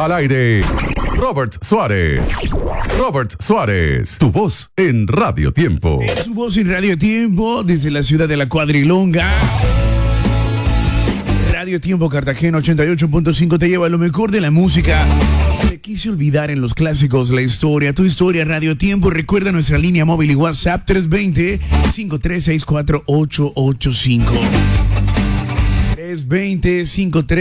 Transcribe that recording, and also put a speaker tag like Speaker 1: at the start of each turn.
Speaker 1: Al aire, Robert Suárez. Robert Suárez, tu voz en Radio Tiempo.
Speaker 2: Su voz en Radio Tiempo desde la ciudad de la Cuadrilonga. Radio Tiempo Cartagena 88.5 te lleva a lo mejor de la música. Te quise olvidar en los clásicos la historia, tu historia, Radio Tiempo. Recuerda nuestra línea móvil y WhatsApp 320-5364885. 320-53